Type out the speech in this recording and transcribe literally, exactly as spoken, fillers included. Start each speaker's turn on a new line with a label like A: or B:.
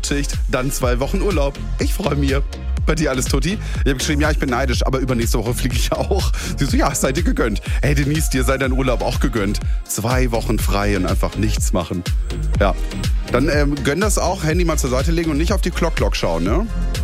A: Schicht, dann zwei Wochen Urlaub. Ich freue mich. Bei dir alles tutti? Ich habe geschrieben, ja, ich bin neidisch, aber übernächste Woche fliege ich auch. Sie so, ja, sei dir gegönnt. Hey Denise, dir sei dein Urlaub auch gegönnt. Zwei Wochen frei und einfach nichts machen. Ja, dann ähm, gönn das auch, Handy mal zur Seite legen und nicht auf die Glock-Glock schauen, ne?